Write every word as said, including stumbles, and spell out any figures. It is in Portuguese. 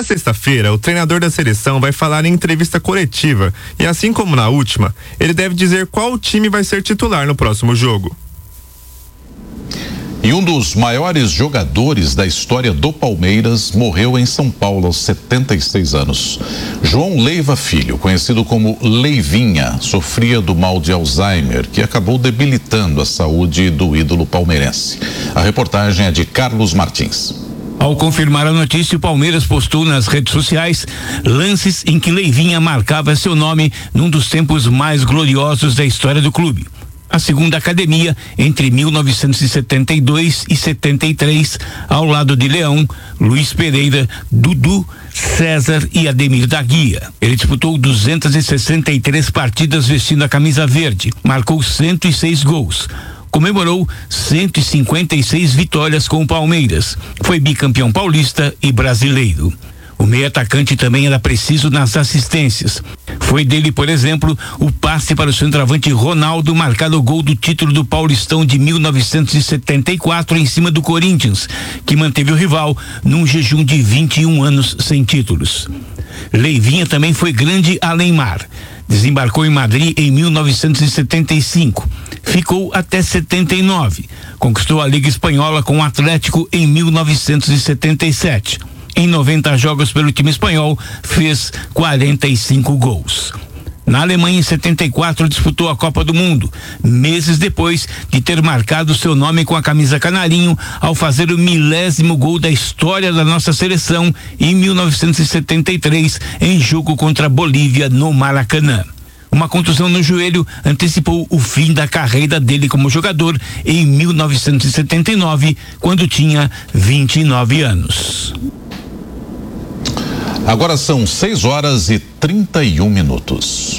Nesta sexta-feira, o treinador da seleção vai falar em entrevista coletiva e, assim como na última, ele deve dizer qual time vai ser titular no próximo jogo. E um dos maiores jogadores da história do Palmeiras morreu em São Paulo aos setenta e seis anos. João Leiva Filho, conhecido como Leivinha, sofria do mal de Alzheimer, que acabou debilitando a saúde do ídolo palmeirense. A reportagem é de Carlos Martins. Ao confirmar a notícia, o Palmeiras postou nas redes sociais lances em que Leivinha marcava seu nome num dos tempos mais gloriosos da história do clube. A segunda academia, entre mil novecentos e setenta e dois e setenta e três, ao lado de Leão, Luiz Pereira, Dudu, César e Ademir da Guia. Ele disputou duzentas e sessenta e três partidas vestindo a camisa verde, marcou cento e seis gols. Comemorou cento e cinquenta e seis vitórias com o Palmeiras. Foi bicampeão paulista e brasileiro. O meio atacante também era preciso nas assistências. Foi dele, por exemplo, o passe para o centroavante Ronaldo marcar o gol do título do Paulistão de mil novecentos e setenta e quatro em cima do Corinthians, que manteve o rival num jejum de vinte e um anos sem títulos. Leivinha também foi grande além mar. Desembarcou em Madrid em mil novecentos e setenta e cinco. Ficou até setenta e nove. Conquistou a Liga Espanhola com o Atlético em mil novecentos e setenta e sete. Em noventa jogos pelo time espanhol, fez quarenta e cinco gols. Na Alemanha, em setenta e quatro, disputou a Copa do Mundo, meses depois de ter marcado seu nome com a camisa canarinho ao fazer o milésimo gol da história da nossa seleção em mil novecentos e setenta e três, em jogo contra a Bolívia no Maracanã. Uma contusão no joelho antecipou o fim da carreira dele como jogador em mil novecentos e setenta e nove, quando tinha vinte e nove anos. Agora são seis horas e trinta e um minutos.